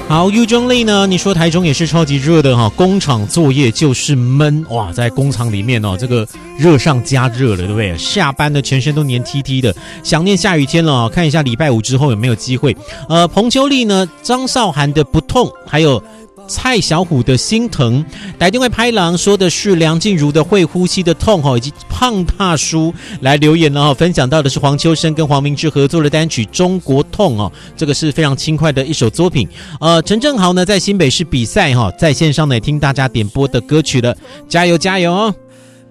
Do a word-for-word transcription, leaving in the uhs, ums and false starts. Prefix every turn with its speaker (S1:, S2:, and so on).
S1: 好 ，U 中立呢？你说台中也是超级热的哈，工厂作业就是闷哇，在工厂里面哦，这个热上加热了，对不对？下班呢，全身都黏 T T 的，想念下雨天了哦。看一下礼拜五之后有没有机会？呃，彭秋丽呢，张韶涵的不痛，还有蔡小虎的心疼，打电话拍狼说的是梁静茹的会呼吸的痛哈，以及胖大叔来留言了哈，分享到的是黄秋生跟黄明志合作的单曲《中国痛》哦，这个是非常轻快的一首作品。呃，陈正豪呢在新北市比赛哈，在线上呢也听大家点播的歌曲了，加油加油哦！